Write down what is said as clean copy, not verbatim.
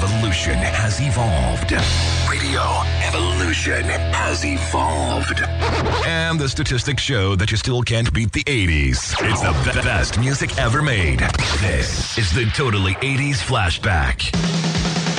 evolution has evolved. Radio evolution has evolved. And the statistics show that you still can't beat the 80s. It's the best music ever made. This is the Totally 80s Flashback.